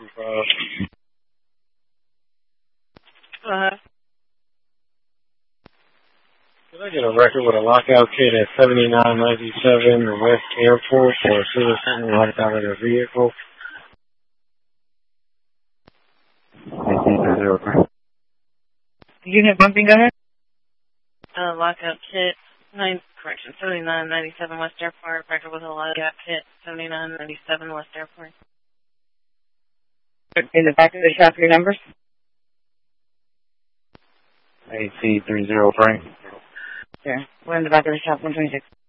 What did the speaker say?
Can I get a record with a lockout kit at 7997 West Airport for a citizen locked out of their vehicle? Unit bumping, go ahead. Lockout kit, 7997 West Airport. Record with a lockout kit, 7997 West Airport. In the back of the shop, your numbers? AC303. Sure. We're in the back of the shop, 126.